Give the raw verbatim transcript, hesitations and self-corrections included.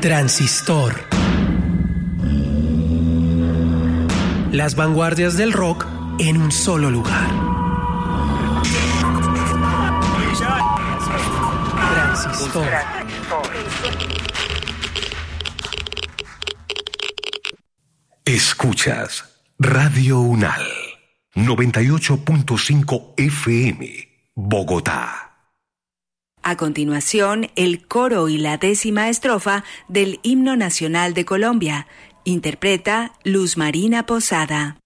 Transistor. Las vanguardias del rock en un solo lugar. Transistor. Escuchas Radio Unal noventa y ocho punto cinco F M, Bogotá. A continuación, el coro y la décima estrofa del Himno Nacional de Colombia. Interpreta Luz Marina Posada.